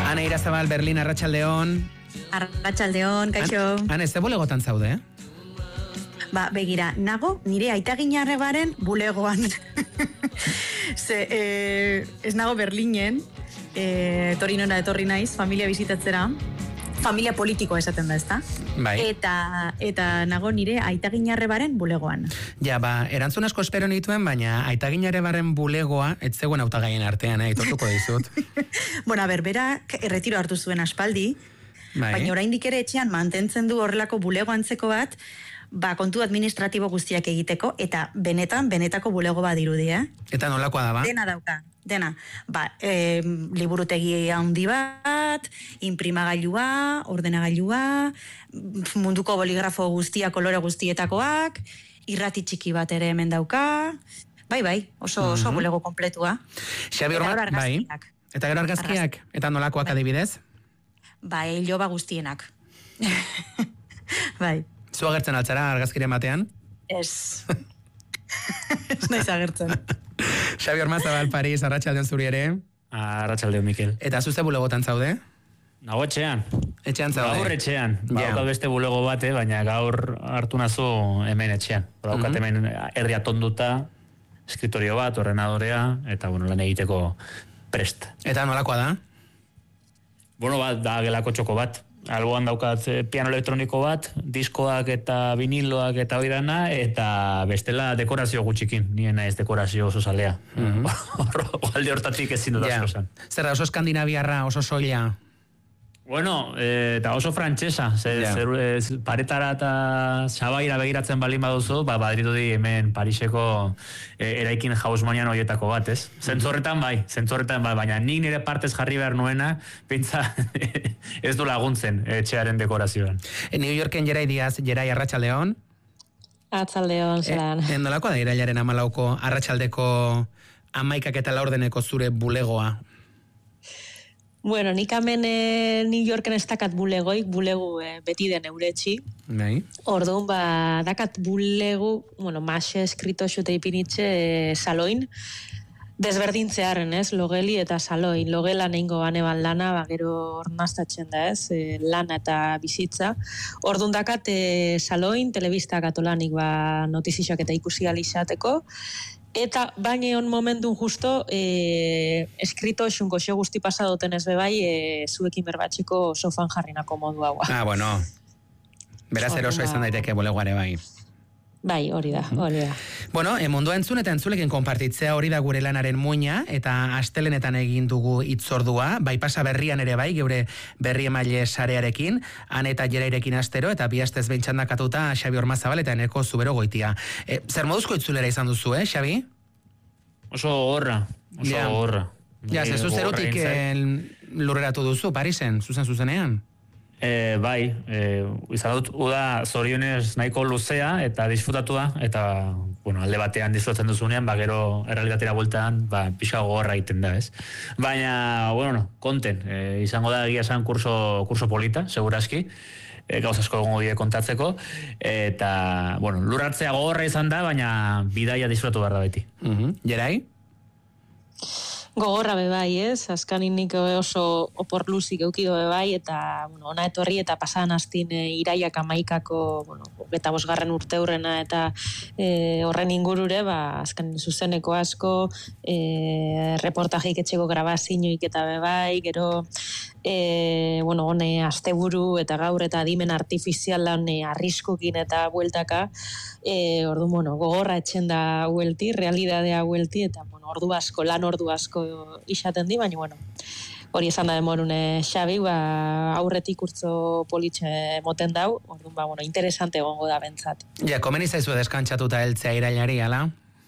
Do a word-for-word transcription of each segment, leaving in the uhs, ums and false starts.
Ane Irazabal, Berlin, arratsaldeon. Arratsaldeon, kaixo. Han ez bulegotan zaude, eh? Ba, begira, nago nire aitaginarrebaren bulegoan. Ze, eh, ez nago Berlinen, eh, Torinora etorri naiz, familia bizitatzera. Familia politikoa esaten da, ezta? Bai. Eta, eta nago nire aitaginarrebaren bulegoan. Ja, ba, erantzun asko espero nituen, baina aitaginarrebaren bulegoa ez zegoen hautagaien artean, eh, itortuko dizut. Bueno, a ber, berak erretiro hartu zuen aspaldi, Bai. baina oraindik ere etxean mantentzen du horrelako bulego antzeko bat, ba, kontu administratibo guztiak egiteko, eta benetan, benetako bulego bat dirudi, eh? Eta nolakoa da, ba? Dena dauka, dena. Ba, e, liburutegi handi bat, imprimagailua, ordenagailua, munduko boligrafo guztia, kolore guztietakoak, irrati txiki bat ere hemen dauka, bai, bai, oso, oso Mhm. bulego kompletua. Xabi Eta Orma- gero bai. argazkiak. Eta gero argazkiak, eta nolakoak adibidez? Ba, iloba guztienak. Bai. Zu agertzen altzara argazkiren batean? Ez. Ez naiz agertzen. Xabi Ormazabal, Paris, arratsaldeon zuri ere. Arratsaldeon, Mikel. Eta zuze bulegotan zaude? Nago etxean. Etxean zaude? Gaur etxean. Ja. Badaukat beste bulego bate, baina gaur hartu nazu hemen etxean. Badaukat Mhm. hemen herria tonduta, eskritorio bat, ordenadorea, eta bueno, lan egiteko prest. Eta nolakoa da? Bueno, bat, da gelako txoko bat. Alboan daukat eh, piano elektroniko bat, diskoak eta viniloak eta hori dana, eta bestela dekorazio gutxikin, nien naiz dekorazio oso zalea. Mhm. Alde hortatik ezin dut Ja. asko esan. Zer da, oso eskandinaviarra, oso soila? Bueno, eh, eta oso frantsesa, ze, Ja. zer, ez, paretara eta sabaira begiratzen balin baduzu, ba, badritu di hemen Pariseko eh, eraikin hausmanian horietako bat, ez? Zentzorretan bai, zentzorretan bai, baina nik nire partez jarri behar nuena, pintza ez du laguntzen etxearen dekorazioan. E, New Yorken Jerai Diaz, Jerai arratsaldeon. Atzaldeon, zelan. E, nolakoa da irailaren amalauko arratsaldeko amaikak eta laurdeneko zure bulegoa? Bueno, nik hemen eh, New Yorken ez dakat bulegoik, bulegu eh, beti den euretxi. Bai. Orduan, ba, dakat bulegu, bueno, maxe eskrito xute ipinitxe eh, saloin, desberdintzearen, ez, logeli eta saloin. Logela nehingo baneban lana, ba, gero ornaztatzen da, ez, eh, lana eta bizitza. Orduan dakat eh, saloin, telebista katolanik, ba, notizioak eta ikusi alizateko, eta baina on momentun justo eh, eskrito xunko xo guzti pasadoten ez bebai eh, zuekin berbatxeko sofan jarrinako modu hau. Ah, bueno. Beraz eroso izan daiteke bulegoare bai. Bai, hori da, hori da. Bueno, e, mundua entzun eta entzulekin konpartitzea hori da gure lanaren muina, eta astelenetan egin dugu itzordua, bai pasa berrian ere bai, geure berri emaile sarearekin, han eta Jerairekin astero, eta bi astez behintzandakatuta Xabi Ormazabal eta Eneko Zubero Goitia. E, zer moduzko itzulera izan duzu, eh, Xabi? Oso gogorra, oso Ja. gogorra. Ja, Bai, zezu gogorra zerutik egin zait. eh, lurreratu duzu, Parisen, zuzen zuzenean? E, bai, e, izan dut uda zorionez nahiko luzea eta disfrutatua, eta bueno, alde batean disfrutatzen duzunean, ba, gero errealitatera bueltan, ba, pixka gogorra egiten da, ez? Baina, bueno, konten, e, izango da egia esan kurso, kurso polita, segurazki, e, gauz asko egongo die kontatzeko, eta, bueno, lurratzea gogorra izan da, baina bidaia disfrutatu behar da beti. Mhm. Jerai? Gogorra bebai, ez? Azkanin nik oso opor luzik eukido bebai, eta, bueno, ona etorri eta pasan astin e, iraiak amaikako, bueno, eta bosgarren urte hurrena, eta e, horren ingurure, ba, azkanin zuzeneko asko, e, reportajik etxeko grabazioik eta bebai, gero, e, bueno, hone asteburu eta gaur eta adimen artifizialan e, arriskukin eta bueltaka, e, ordu, bueno, gogorra etxen da huelti, realidadea huelti, eta, bueno, ordu asko, lan ordu asko isaten di, baina, bueno, hori esan da demorune Xabi, ba, aurretik urtzo politxe moten dau, orduan, ba, bueno, interesante egongo da bentsat. Ja, komeni zaizu deskantzatuta heltzea irailari, ala?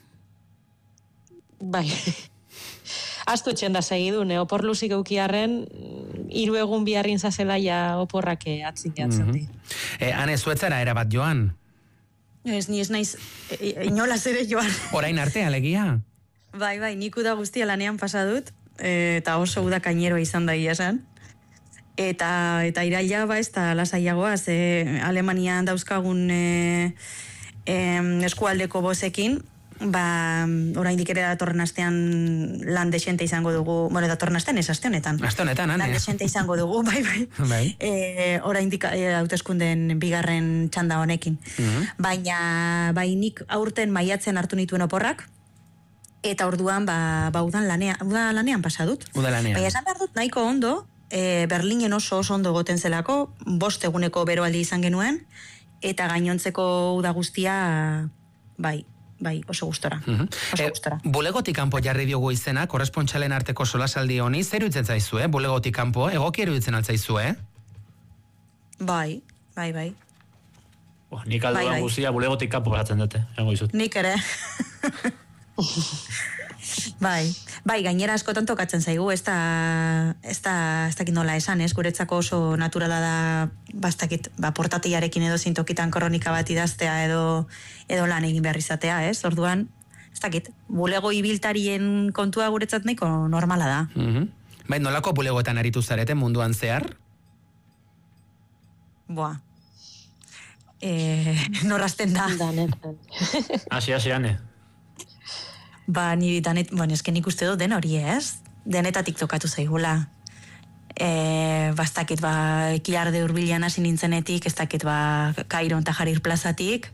Bai. Astu etxen da segidu, ne, opor luzik eukiarren, hiru egun biharrin zazela ja oporrak atzin jatzen di. E, Ane, zuetzara erabat joan? Ez, ni ez naiz, e, e, inolaz ere joan. Orain arte, alegia? Bai, bai, nik uda guztia lanean pasa dut, e, eta oso uda kaineroa izan da ia esan. Eta, eta iraila ba ez da lasaiagoa, ze Alemanian dauzkagun e, e, eskualdeko bozekin, ba, oraindik ere datorren astean lan desente izango dugu, bueno, datorren astean, ez aste honetan. Aste honetan, ane. Lan desente izango dugu, bai, bai. Bai. E, oraindik e, hauteskunden bigarren txanda honekin. Mhm. Baina, bai, nik aurten maiatzen hartu nituen oporrak, eta orduan, ba, ba udan lanean, udan lanean pasa dut. Uda lanean. Baina esan behar dut nahiko ondo, e, Berlinen oso oso ondo goten zelako, bost eguneko beroaldi izan genuen, eta gainontzeko uda guztia, bai, bai, oso gustora. Mhm. Oso Eh, gustora. bulegotik kanpo jarri diogu izena, korrespontxalen arteko solasaldi honi, zer iruditzen zaizu, eh? Bulegotik kanpo, egoki iruditzen altzaizu, eh? Bai, bai, bai. Oh, nik alduan Bai, bai. guztia bulegotik kanpo batzen dute, jango izut. Nik ere. bai, bai, gainera askotan tokatzen zaigu, ez da, ez da, ez dakit nola esan, ez, guretzako oso naturala da, bastakit, ba, portatiarekin edo zintokitan kronika bat idaztea edo, edo lan egin behar izatea, ez, orduan, ez dakit, bulego ibiltarien kontua guretzat nahiko normala da. Mhm. Bai, nolako bulegoetan aritu zarete munduan zehar? Boa. Eh, norrazten da. Danetan. Hasi, hasi, ane. Ba, ni danet, bueno, esken ikuste dut den hori ez, denetatik tokatu zaigula. E, bastakit, ba, Ekilarde hurbilean hasi nintzenetik, ez dakit, ba, Kairon eta Jarir plazatik,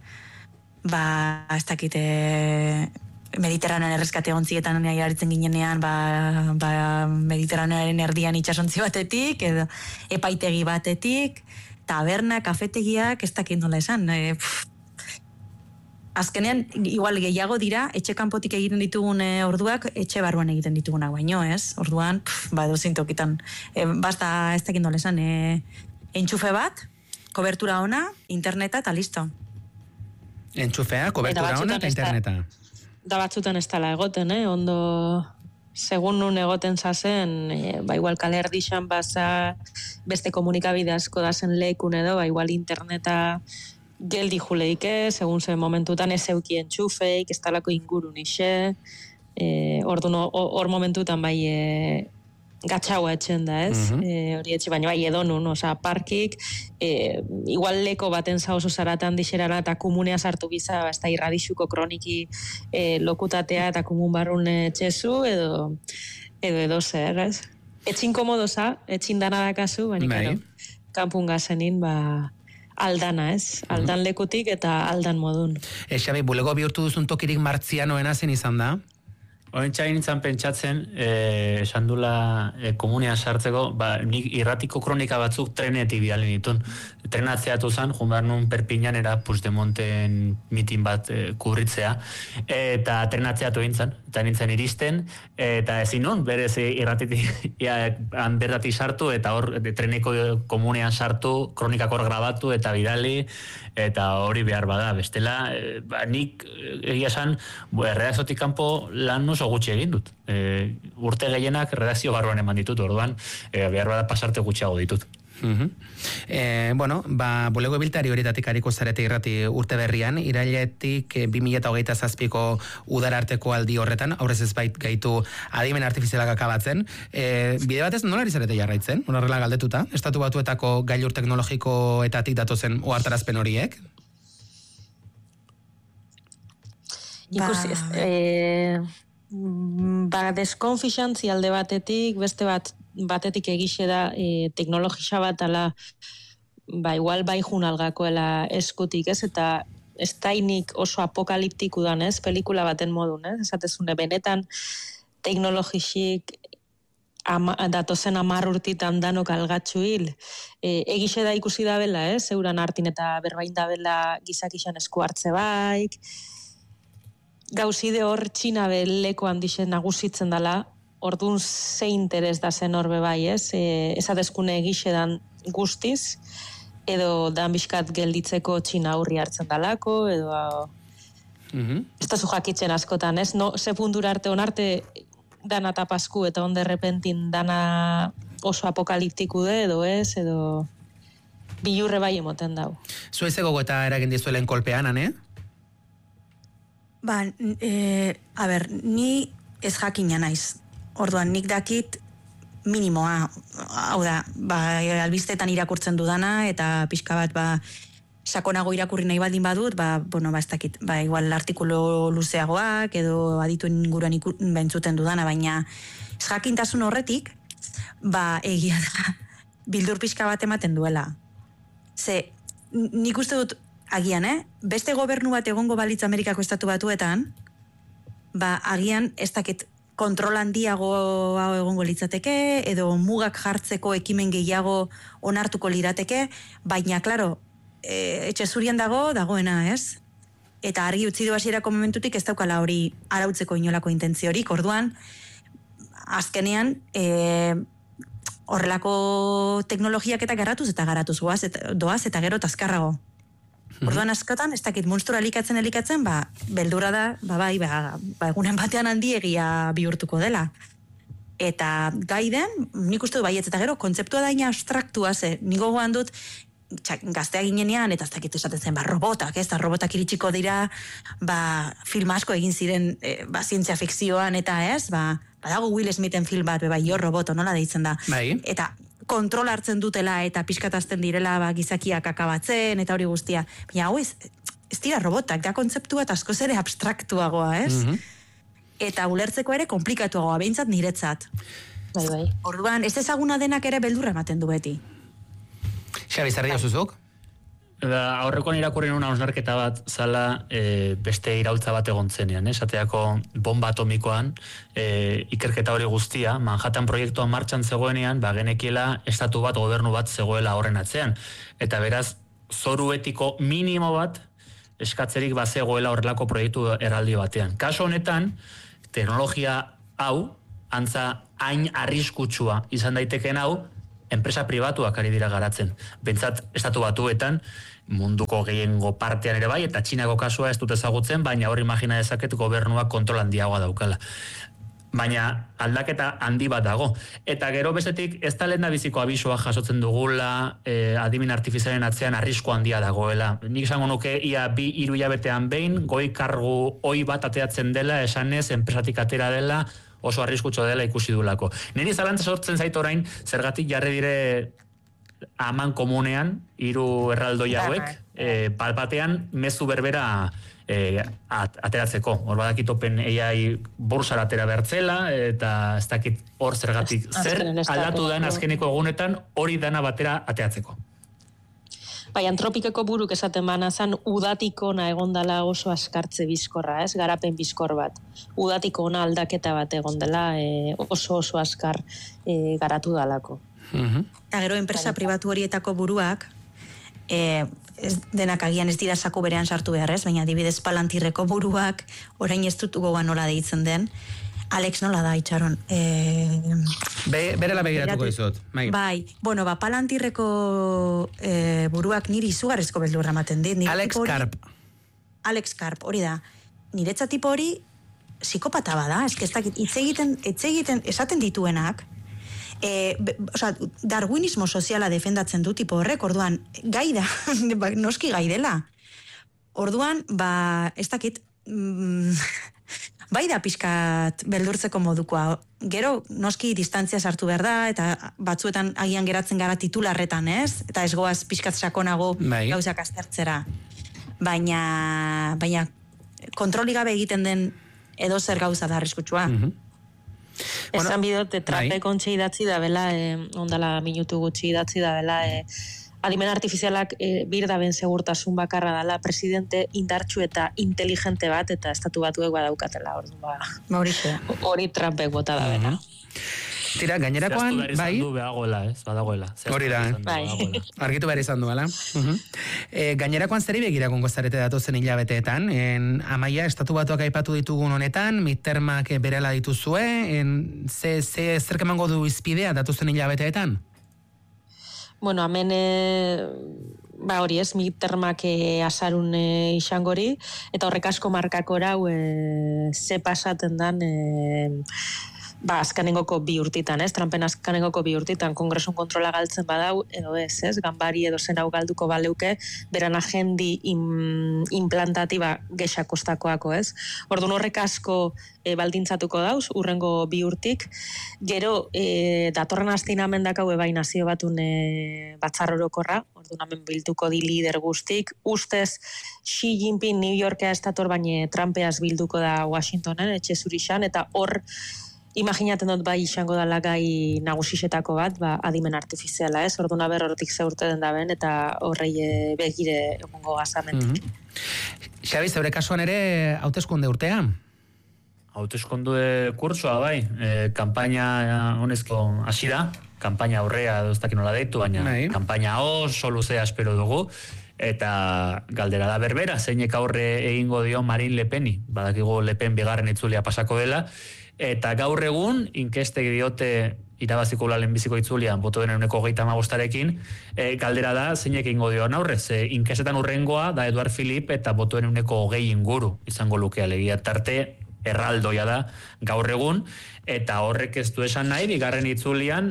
ba, ez dakit, e, Mediterranean erreskate ontzietan aritzen ginenean, ba, ba, Mediterranearen erdian itxasontzi batetik, edo epaitegi batetik, taberna, kafetegiak, ez dakit nola esan, e, pff, azkenean, igual gehiago dira, etxe kanpotik egiten ditugun e, orduak, etxe barruan egiten ditugunak baino, ez? Orduan, pff, ba, edo zintokitan. E, basta, ez dakit nola esan, e, entxufe bat, kobertura ona, interneta eta listo. Entxufea, kobertura Eta ona batzutan eta ez da- interneta. Da batzutan ez dela egoten, eh? Ondo, segun nun egoten zazen, e, ba igual kale erdixan baza beste komunikabide asko da zen lekun edo, ba igual interneta geldi juleike, segun zen momentutan ez euki entxufeik, ez talako inguru nixe, e, orduan hor momentutan bai e, gatxaua etxen da, ez? Mhm. E, hori etxe, baina bai edonun, oza, parkik, e, igual leko baten za oso zaratan dixerara eta komunea sartu biza, ba, ez da irradixuko kroniki e, lokutatea eta komun barrun etxezu, edo, edo edo zer, ez? Etxin komodoza, etxin dana dakazu, baina, Bai. claro, kanpun gazenin, ba, aldana, ez? Aldan lekutik eta aldan modun. E, Xabi, bulego bihurtu duzun tokirik martzianoena zen izan da? Oentxain nintzen pentsatzen, eh, esan dula eh, komunean sartzeko, ba, nik irratiko kronika batzuk trenetik bidali nitun. Trenatzeatu zen, jun behar nun Perpiñanera, Puigdemonten mitin bat eh, kubritzea, eta trenatzeatu gintzen, eta nintzen iristen, eta ezin nun, berez irratitik, ja, han bertatik sartu, eta hor eh, treneko komunean sartu, kronikak hor grabatu, eta bidali, eta hori behar bada. Bestela, eh, ba, nik eh, egia esan, erredakziotik kanpo lan oso gutxi egin dut. E, urte gehienak redakzio barruan eman ditut, orduan e, behar bada pasarte gutxiago ditut. Mhm. E, bueno, ba, bulego ebiltari horietatik hariko zarete irrati urte berrian, irailetik e, bi mila hogeita zazpiko udara arteko aldi horretan, aurrez ez bait gaitu adimen artifizialak akabatzen. E, bide batez, nola ari zarete jarraitzen? Horrela galdetuta, estatu batuetako gailur teknologikoetatik datozen ohartarazpen horiek? Ikusi, ez, e, ba, deskonfixantzi alde batetik, beste bat batetik egixe da e, teknologisa bat ala, ba, igual bai junalgakoela eskutik, ez, eta ez dainik oso apokaliptiku dan, ez, pelikula baten modun, ez, esatezune, benetan teknologisik ama, datozen amar urtitan danok algatxu hil, e, egixe da ikusi da bela, ez, euran hartin eta berbain da bela gizakixan esku hartze baik, gauzide hor txina beleko handixen nagusitzen dela, orduan ze interes da zen horbe bai, ez? E, ezadezkune egixe dan guztiz, edo dan bizkat gelditzeko txina aurri hartzen dalako, edo Mhm. ez da zu jakitzen askotan, ez? No, ze puntura arte onarte dana tapasku eta on derrepentin dana oso apokaliptiku de, edo ez, edo bilurre bai emoten dau. Zueze gogoeta eragin dizuelen kolpean, ane? Ba, e, a ber, ni ez jakina naiz. Orduan, nik dakit minimoa, hau da, ba, albistetan irakurtzen dudana, eta pixka bat, ba, sakonago irakurri nahi baldin badut, ba, bueno, ba, ez dakit, ba, igual artikulu luzeagoak, edo adituen inguruan entzuten dudana, baina ez jakintasun horretik, ba, egia da, bildur pixka bat ematen duela. Ze, nik uste dut, agian, eh? Beste gobernu bat egongo balitz Amerikako estatu batuetan, ba, agian, ez dakit, kontrol handiago egongo litzateke, edo mugak jartzeko ekimen gehiago onartuko lirateke, baina, klaro, e, etxe zurien dago, dagoena, ez? Eta argi utzi du hasierako momentutik ez daukala hori arautzeko inolako intentziorik, orduan, azkenean, e, horrelako teknologiak eta garatuz eta garatuz goaz, eta, doaz eta gero tazkarrago. Orduan askotan, ez dakit monstura elikatzen elikatzen, ba, beldura da, ba, bai, ba, ba, egunen batean handiegia bihurtuko dela. Eta gaiden, nik uste du baietz eta gero, kontzeptua daina abstraktua, ze, niko goan dut, txak, gaztea ginenean, eta ez dakit esaten zen, ba, robotak, ez da, robotak iritsiko dira, ba, film asko egin ziren, e, ba, zientzia fikzioan, eta ez, ba, badago Will Smithen film bat, bai, jo roboto, nola deitzen da. Bai. Eta kontrol hartzen dutela eta pixkatazten direla ba, gizakiak akabatzen eta hori guztia. Baina hau ez, ez dira robotak, da kontzeptua eta askoz ere abstraktuagoa, ez? Mm-hmm. Eta ulertzeko ere komplikatuagoa, behintzat niretzat. Bai, bai. Orduan, ez ezaguna denak ere beldurra ematen du beti. Xabi, zerri osuzuk? Da, aurrekoan irakurri nuna osnarketa bat zala e, beste iraultza bat egon zenean, esateako bomba atomikoan e, ikerketa hori guztia, Manhattan proiektuan martxan zegoenean, ba, genekiela estatu bat, gobernu bat zegoela horren atzean. Eta beraz, zoru etiko minimo bat eskatzerik bazegoela horrelako proiektu erraldi batean. Kaso honetan, teknologia hau, antza hain arriskutsua izan daitekeen hau, enpresa pribatuak ari dira garatzen. Bentsat, estatu batuetan, munduko gehiengo partean ere bai, eta Txinako kasua ez dut ezagutzen, baina hori imagina dezaket gobernuak kontrol handiagoa daukala. Baina aldaketa handi bat dago. Eta gero bestetik, ez da lehen da biziko abisoa jasotzen dugula, eh, adimin artifizialen atzean arrisko handia dagoela. Nik esango nuke, ia bi hiru hilabetean behin, goi kargu oi bat ateatzen dela, esanez, enpresatik atera dela, oso arriskutxo dela ikusi dulako. Niri zalantza sortzen zait orain, zergatik jarri dire aman komunean, hiru erraldoi hauek, e, palpatean mezu berbera e, at, ateratzeko. Hor badakitopen eiai bursara atera bertzela, eta ez dakit hor zergatik zer aldatu den azkeneko egunetan hori dana batera ateatzeko. Bai, antropikeko buruk esaten banazan, udatiko ona egondala oso askartze bizkorra, ez? Garapen bizkor bat. Udatiko ona aldaketa bat egondela e, oso oso askar e, garatu dalako. Mm-hmm. Eta gero, enpresa pribatu horietako buruak, e, ez, denak agian ez dira saku berean sartu behar, ez? Baina adibidez Palantirreko buruak, orain ez dut gogoan nola deitzen den, Alex nola da, itxaron. E, Be, berela begiratuko izut. Bai. bai, bueno, ba, Palantirreko e, buruak niri izugarrizko beldurra ematen dit. Alex Karp. Alex Karp, hori da. Niretza tipo hori psikopata bada, ez que ez dakit, hitz egiten, hitz egiten, esaten dituenak, e, be, oza, darwinismo soziala defendatzen du tipo horrek, orduan, gai da, noski gai dela. Orduan, ba, ez dakit, mm, bai da pixkat beldurtzeko modukoa. Gero, noski distantzia sartu behar da, eta batzuetan agian geratzen gara titularretan, ez? Eta ez goaz pixkat sakonago bai. Gauzak aztertzera. Baina, baina kontroli gabe egiten den edo zer gauza da arriskutsua. Mm-hmm. Esan bueno, bidote, trapek bai. Ontxe idatzi da bela, eh, ondala minutu gutxi idatzi da bela, eh, adimen artifizialak e, birdaben segurtasun bakarra dela, presidente indartsu eta inteligente bat, eta estatu batuek badaukatela, hori ba, hori Trumpek bota da bena. Tira, gainerakoan, bai? Zehaztu behar dagoela, ez? Badagoela. Hori da, bai. Argitu behar izan duela. Uh-huh. E, gainerakoan zeri begirakungo zarete datozen hilabeteetan, en, Amaia, estatu batuak aipatu ditugun honetan, midtermak berela dituzue, en, ze, ze zerk emango du izpidea datozen hilabeteetan? Bueno, hemen e, ba hori ez, midtermak e, azarun e, izangori, eta horrek asko markako erau e, ze pasaten dan e, ba, azkanengoko bi urtitan, ez? Trumpen azkanengoko bi urtitan kongresun kontrola galtzen badau, edo ez, ez? Ganbari edo zen hau galduko baleuke, beran agendi im, implantatiba gexa kostakoako, ez? Orduan horrek asko e, baldintzatuko dauz, urrengo bi urtik. Gero, e, datorren astin amen dakau ebai nazio batun e, batzar orokorra, orduan amen bilduko di lider guztik. Ustez, Xi Jinping New Yorkea estator, baina Trumpeaz bilduko da Washingtonen, etxe zurixan, eta hor imaginaten dut bai izango dala gai nagusisetako bat, ba, adimen artifiziala, ez? Orduan aber horretik zeurte den da ben, eta horrei e, begire egongo gazamentik. Mm-hmm. Xabi, zeure kasuan ere hauteskunde urtea? Hauteskunde kurtsoa bai, e, kampaina honezko hasi da, kampaina aurrea doztakin nola deitu, baina Nahi. kampaina oso luzea espero dugu, eta galdera da berbera, zeinek aurre egingo dio Marine Le Peni, badakigu Le Pen bigarren itzulia pasako dela, eta gaur egun, inkestek diote irabaziko lehenbiziko itzulian, botoen euneko geita amabostarekin, e, galdera da, zeinek egingo dio aurrez, e, inkestetan urrengoa, da Eduard Philippe, eta botoen euneko gehi inguru izango lukea legia tarte, erraldoia da gaur egun, eta horrek ez du esan nahi, bigarren itzulian,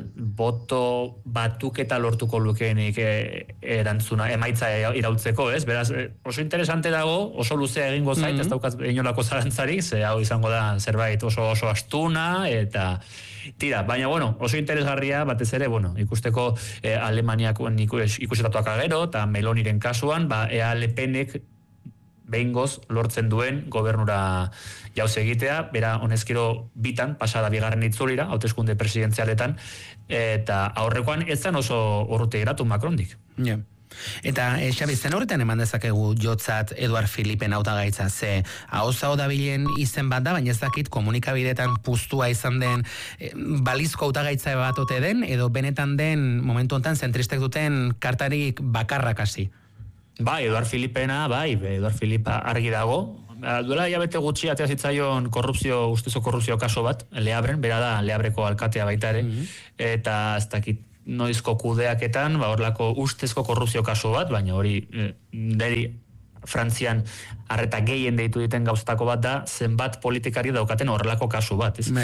boto batuketa lortuko lukeenik e, erantzuna, emaitza irautzeko, ez? Beraz, oso interesante dago, oso luzea egingo zait, mm-hmm. ez daukaz inolako zarantzarik, ze hau izango da zerbait oso oso astuna, eta tira, baina bueno, oso interesgarria, batez ere, bueno, ikusteko eh, Alemaniak ikusetatuak agero, eta Meloniren kasuan, ba, ea Le Penek behingoz lortzen duen gobernura jauz egitea, bera honezkero bitan, pasada bigarren itzulira, hauteskunde presidentzialetan, eta aurrekoan ez zen oso urruti geratu Macrondik. Yeah. Eta, e, Xabi, zen horretan eman dezakegu jotzat Eduard Philippen hautagaitza, ze hauza dabilen izen bat da, baina ez dakit komunikabidetan puztua izan den e, balizko hautagaitza bat ote den, edo benetan den momentu honetan zentristek duten kartarik bakarrak hasi. Bai, Eduard Philippena, bai, Eduard Philippa argi dago. Duela hilabete gutxi atea zitzaion korrupzio, ustezko korrupzio kaso bat, Leabren, bera da Leabreko alkatea baita ere, mm-hmm. eta ez dakit noizko kudeaketan, ba, horlako ustezko korrupzio kaso bat, baina hori, eh, deri Frantzian arreta gehien deitu diten gauztako bat da, zenbat politikari daukaten horrelako kasu bat. Ez?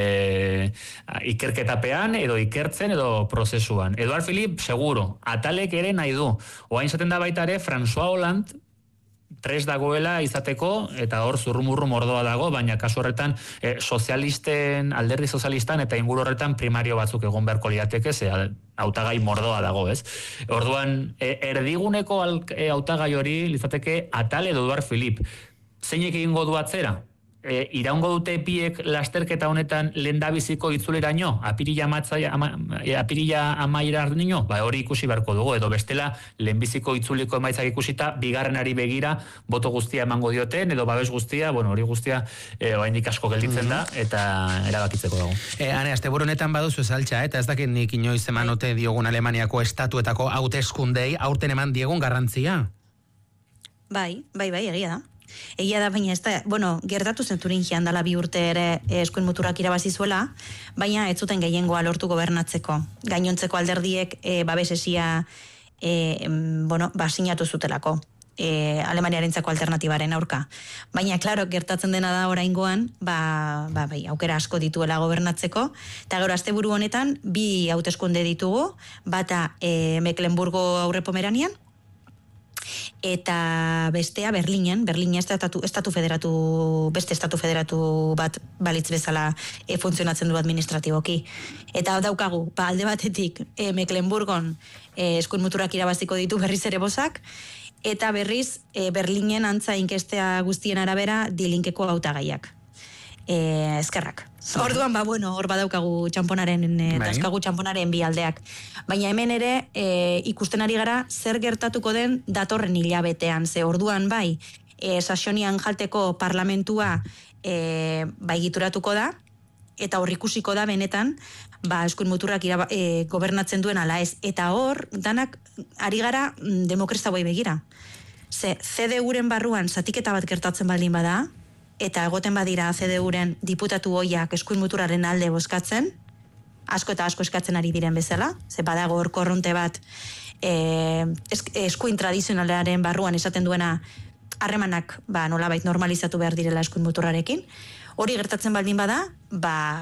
E, ikerketapean, edo ikertzen, edo prozesuan. Eduard Philippe, seguro, atalek ere nahi du. Oain zaten da baita ere, François Hollande, tres dagoela izateko, eta hor zurrumurru mordoa dago, baina kasu horretan e, sozialisten, alderdi sozialistan, eta inguru horretan primario batzuk egon beharko liateke, ze hautagai mordoa dago, ez? Orduan, e, erdiguneko e, hautagai hori lizateke atal edo Eduard Philippe. Zeinek egingo du atzera? E, iraungo dute biek lasterketa honetan lehendabiziko itzuleraino, apirila matzaia, ama, apirila amairar nino, ba hori ikusi beharko dugu, edo bestela lehenbiziko itzuliko emaitzak ikusita, bigarrenari begira, boto guztia emango dioten, edo babes guztia, bueno, hori guztia, e, oraindik asko gelditzen da, eta erabakitzeko dago. E, Ane, asteburu honetan baduzu saltza, eta ez dakit nik inoiz emanote diogun Alemaniako estatuetako hauteskundei aurten eman diegun garrantzia? Bai, bai, bai, egia da. Egia da, baina ez da, bueno, gertatu zen Turingian dala bi urte ere eskuin muturak irabazi zuela, baina ez zuten gehiengoa lortu gobernatzeko. Gainontzeko alderdiek e, babesesia e, bueno, basinatu zutelako. E, Alemaniarentzako alternatibaren aurka. Baina, klaro, gertatzen dena da oraingoan, ba, ba, bai, aukera asko dituela gobernatzeko, eta gero asteburu honetan, bi hauteskunde ditugu, bata e, Mecklenburgo Aurrepomeranian, eta bestea Berlinen, Berlin estatu, estatu federatu, beste estatu federatu bat balitz bezala e, funtzionatzen du administratiboki. Eta daukagu, ba, alde batetik e, Mecklenburgon e, eskuin muturak irabaziko ditu berriz ere bozak, eta berriz e, Berlinen antza inkestea guztien arabera dilinkeko hautagaiak. E, eskerrak. Orduan, ba, bueno, hor badaukagu txamponaren, e, dauzkagu txamponaren bi aldeak. Baina hemen ere e, ikusten ari gara zer gertatuko den datorren hilabetean. Ze orduan, bai, e, Saxonian jalteko parlamentua e, bai gituratuko da, eta hor ikusiko da benetan, ba, eskuin muturrak iraba, e, gobernatzen duen ala ez. Eta hor, danak ari gara demokrazia bai begira. Ze, C D U-ren barruan zatiketa bat gertatzen baldin bada, eta egoten badira C D U-ren diputatu hoiak eskuin muturaren alde bozkatzen, asko eta asko eskatzen ari diren bezala, ze badago hor korronte bat e, eskuin tradizionalaren barruan esaten duena harremanak ba, nolabait normalizatu behar direla eskuin muturrarekin. Hori gertatzen baldin bada, ba,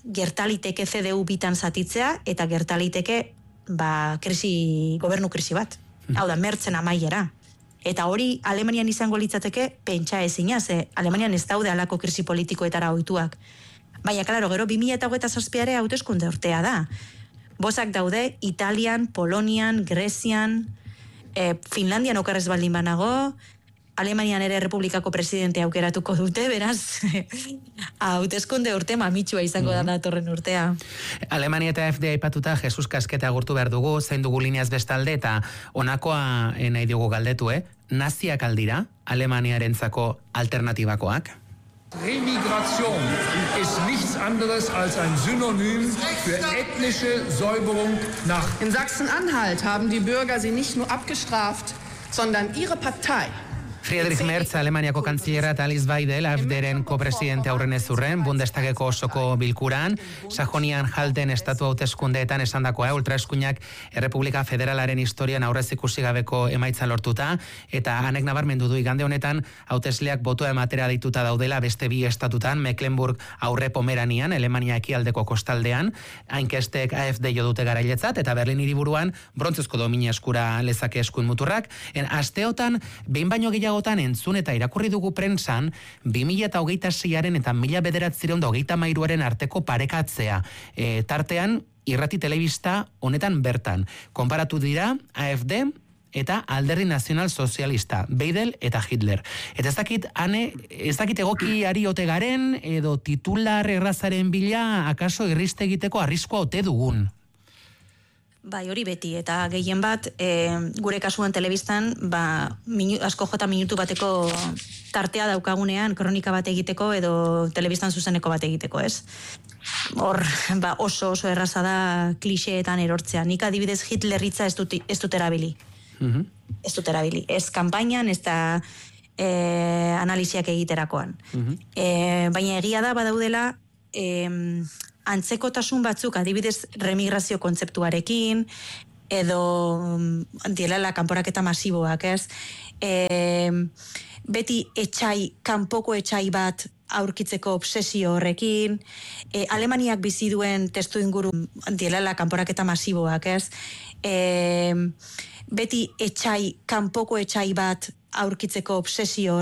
gertaliteke C D U bitan zatitzea, eta gertaliteke ba, krisi, gobernu krisi bat. Hau da, mertzen amaiera. Eta hori Alemanian izango litzateke pentsa ezina, ze Alemanian ez daude alako krisi politikoetara ohituak. Baina, klaro, gero bi mila hogeita zazpiare hauteskunde urtea da. Bozak daude Italian, Polonian, Grezian, eh, Finlandian okarrez baldin banago, Alemanian ere Republikako presidente aukeratuko dute, beraz, hauteskunde urte mamitsua izango da datorren urtea. Alemania eta A F D aipatuta Jesus Kasketa agurtu behar dugu, zein dugu lineaz bestalde, eta honakoa nahi dugu galdetu, eh? Naziak aldira, Alemaniarentzako alternatibakoak? Remigration ist nichts anderes als ein Synonym für ethnische Säuberung nach... In Sachsen-Anhalt haben die Bürger sie nicht nur abgestraft, sondern ihre Partei. Friedrich Merz, Alemaniako kantzilera eta Alice Weidel, A F D-ren kopresidente aurren ez urren, Bundestageko osoko bilkuran, Sajonian Halten estatu hauteskundeetan esandakoa, ultraeskuinak Errepublika Federalaren historian aurrez ikusi gabeko emaitza lortuta, eta hanek nabarmendu du igande honetan hautesleak botoa ematera dituta daudela beste bi estatutan, Mecklenburg aurre Pomeranian, Alemania ekialdeko kostaldean, hainkestek A F D jo dute garailetzat, eta Berlin hiriburuan brontzezko domina eskura lezake eskuin muturrak. En asteotan, behin baino gehiago gotan entzun eta irakurri dugu prentsan, bi mila hogeita seiaren eta mila bederatziehun eta hogeita hamairuaren arteko parekatzea. E, tartean, irrati telebista honetan bertan. Konparatu dira A F D eta Alderdi Nazional Sozialista, Weidel eta Hitler. Eta ez dakit, ane, ez dakit egoki ari ote garen, edo titular errazaren bila, akaso irriste egiteko arriskoa ote dugun. Bai, hori beti, eta gehien bat, e, gure kasuan telebistan, ba, minu, asko jota minutu bateko tartea daukagunean, kronika bat egiteko, edo telebistan zuzeneko bat egiteko, ez? Hor, ba, oso oso erraza da klixeetan erortzea. Nik adibidez Hitlerritza ez dut, ez dut erabili. Mm-hmm. Ez dut erabili. Ez kanpainan, ez da e, analiziak egiterakoan. Mm-hmm. E, baina egia da, badaudela, e, antzekotasun batzuk, adibidez remigrazio kontzeptuarekin, edo dielala kanporaketa masiboak, ez? E, beti etxai, kanpoko etxai bat aurkitzeko obsesio horrekin, e, Alemaniak bizi duen testu inguru dielala kanporaketa masiboak, ez? E, beti etxai, kanpoko etxai bat aurkitzeko obsesio